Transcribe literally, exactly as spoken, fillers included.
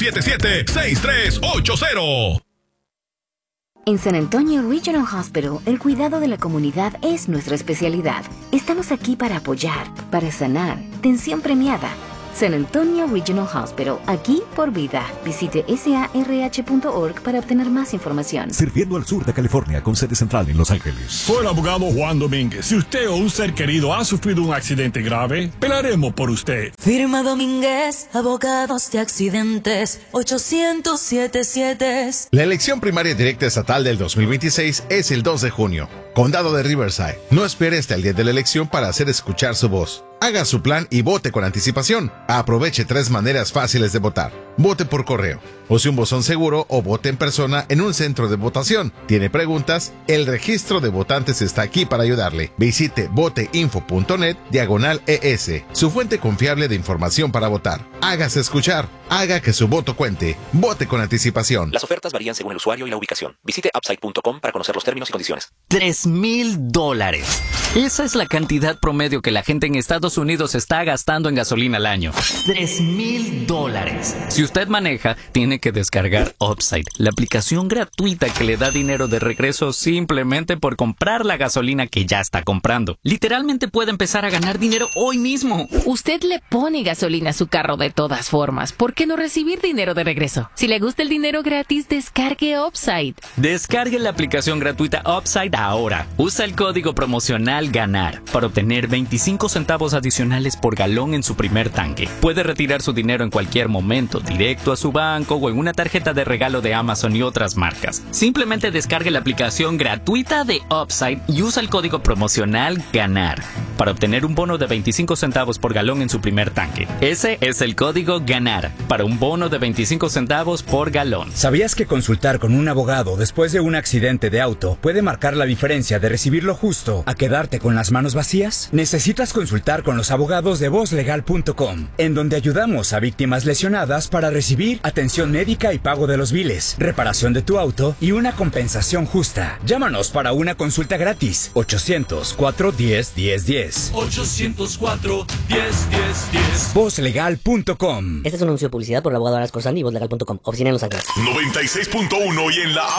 siete siete seis tres ocho cero. En San Antonio Regional Hospital, el cuidado de la comunidad es nuestra especialidad. Estamos aquí para apoyar, para sanar, tensión premiada. San Antonio Regional Hospital, aquí por vida. Visite S A R H punto org para obtener más información. Sirviendo al sur de California con sede central en Los Ángeles. Soy el abogado Juan Domínguez. Si usted o un ser querido ha sufrido un accidente grave, pelaremos por usted. Firma Domínguez, abogados de accidentes, ochocientos setenta y siete. La elección primaria directa estatal del dos mil veintiséis es el dos de junio. Condado de Riverside. No espere hasta el día de la elección para hacer escuchar su voz. Haga su plan y vote con anticipación. Aproveche tres maneras fáciles de votar. Vote por correo, use un buzón seguro o vote en persona en un centro de votación. ¿Tiene preguntas? El registro de votantes está aquí para ayudarle. Visite voteinfo.net diagonal ES, su fuente confiable de información para votar. Hágase escuchar. Haga que su voto cuente. Vote con anticipación. Las ofertas varían según el usuario y la ubicación. Visite upside punto com para conocer los términos y condiciones. Tres mil dólares. Esa es la cantidad promedio que la gente en Estados Unidos está gastando en gasolina al año. Tres mil dólares. Si usted maneja, tiene que descargar Upside, la aplicación gratuita que le da dinero de regreso simplemente por comprar la gasolina que ya está comprando. Literalmente puede empezar a ganar dinero hoy mismo. Usted le pone gasolina a su carro de todas formas. ¿Por qué no recibir dinero de regreso? Si le gusta el dinero gratis, descargue Upside. Descargue la aplicación gratuita Upside ahora. Usa el código promocional GANAR para obtener veinticinco centavos adicionales por galón en su primer tanque. Puede retirar su dinero en cualquier momento, directo a su banco o en una tarjeta de regalo de Amazon y otras marcas. Simplemente descargue la aplicación gratuita de Upside y usa el código promocional GANAR para obtener un bono de veinticinco centavos por galón en su primer tanque. Ese es el código GANAR para un bono de veinticinco centavos por galón. ¿Sabías que consultar con un abogado después de un accidente de auto puede marcar la diferencia de recibir lo justo a quedarte con las manos vacías? Necesitas consultar con los abogados de voz legal punto com, en donde ayudamos a víctimas lesionadas para recibir atención médica y pago de los biles, reparación de tu auto y una compensación justa. Llámanos para una consulta gratis. ochocientos cuatro diez diez diez. ochocientos cuatro diez diez diez. voz legal punto com. Este es un anuncio de publicidad por el abogado Aras Corsani y voz legal punto com. Oficina en Los Ángeles. noventa y seis punto uno y en la